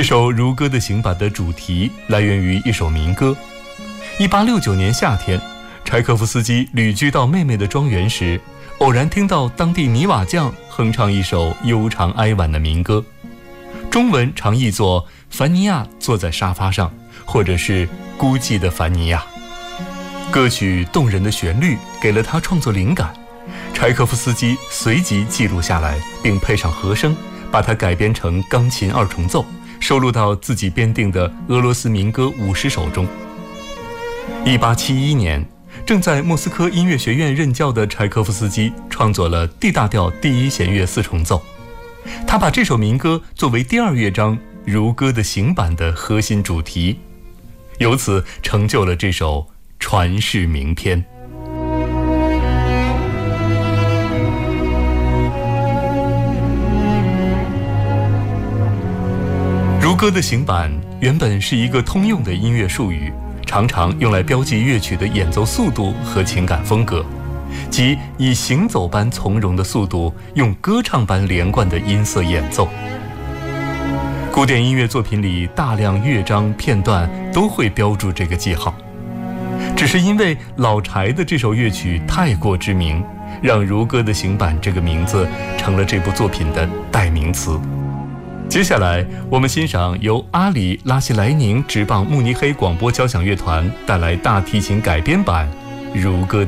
这首如歌的行版的主题来源于一首民歌。1869年夏天，柴可夫斯基旅居到妹妹的庄园时，偶然听到当地泥瓦匠哼唱一首悠长哀婉的民歌，中文常译作凡尼亚坐在沙发上，或者是孤寂的凡尼亚。歌曲动人的旋律给了他创作灵感，柴可夫斯基随即记录下来，并配上和声，把它改编成钢琴二重奏，收录到自己编定的俄罗斯民歌50首中。1871年，正在莫斯科音乐学院任教的柴可夫斯基创作了 D 大调第一弦乐4重奏，他把这首民歌作为第2乐章如歌的行版的核心主题，由此成就了这首传世名篇。如歌的行版原本是一个通用的音乐术语，常常用来标记乐曲的演奏速度和情感风格，即以行走般从容的速度，用歌唱般连贯的音色演奏。古典音乐作品里大量乐章片段都会标注这个记号，只是因为老柴的这首乐曲太过知名，让如歌的行版这个名字成了这部作品的代名词。接下来我们欣赏由阿里拉希莱宁执棒慕尼黑广播交响乐团带来大提琴改编版如歌的